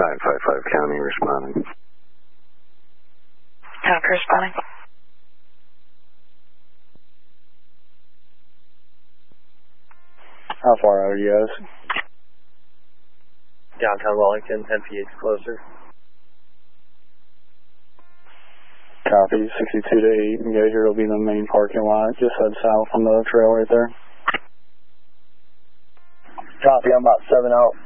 955 County responding. Copy, responding. How far out are you guys? Downtown Wellington, 10 PH closer. Copy, 62 to 8. You guys here will be in the main parking lot. Just head south on the trail right there. Copy, I'm about 7 out.